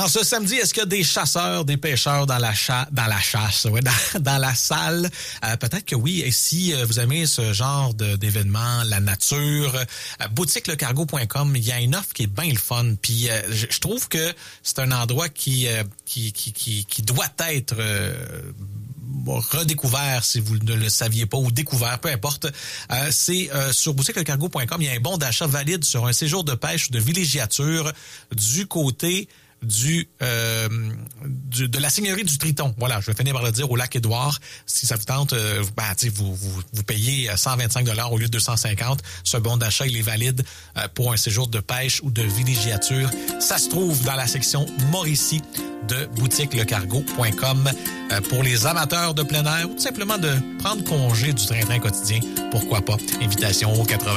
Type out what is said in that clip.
ce samedi, est-ce qu'il y a des chasseurs, des pêcheurs dans la chasse, ouais, dans la salle? Peut-être que oui. Et si vous aimez ce genre d'événement, la nature, boutiquelecargo.com, il y a une offre qui est bien le fun. Puis je trouve que c'est un endroit qui doit être redécouvert si vous ne le saviez pas ou découvert, peu importe. C'est sur boutiquelecargo.com, il y a un bon d'achat valide sur un séjour de pêche ou de villégiature du côté de la seigneurie du Triton. Voilà, je vais finir par le dire, au Lac-Édouard. Si ça vous tente, vous payez 125 $ au lieu de 250. Ce bon d'achat, il est valide pour un séjour de pêche ou de villégiature. Ça se trouve dans la section Mauricie de boutiquelecargo.com. Pour les amateurs de plein air ou tout simplement de prendre congé du train-train quotidien, pourquoi pas. Invitation au 80